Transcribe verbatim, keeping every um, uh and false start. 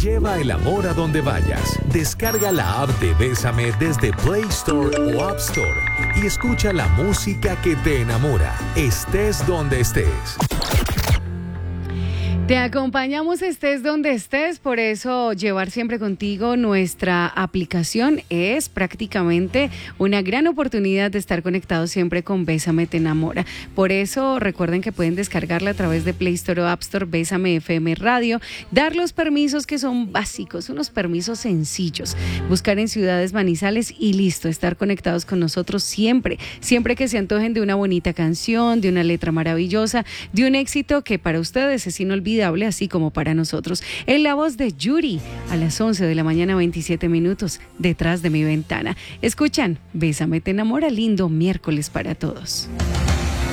Lleva el amor a donde vayas. Descarga la app de Bésame desde Play Store o App Store y escucha la música que te enamora, estés donde estés. Te acompañamos estés donde estés, por eso llevar siempre contigo nuestra aplicación es prácticamente una gran oportunidad de estar conectados siempre con Bésame Te Enamora. Por eso recuerden que pueden descargarla a través de Play Store o App Store, Bésame F M Radio, dar los permisos que son básicos, unos permisos sencillos, buscar en Ciudades Manizales y listo, estar conectados con nosotros siempre, siempre que se antojen de una bonita canción, de una letra maravillosa, de un éxito que para ustedes es inolvidable, así como para nosotros. En la voz de Yuri, a las once de la mañana, veintisiete minutos, detrás de mi ventana. Escuchan, Bésame Te Enamora, lindo miércoles para todos.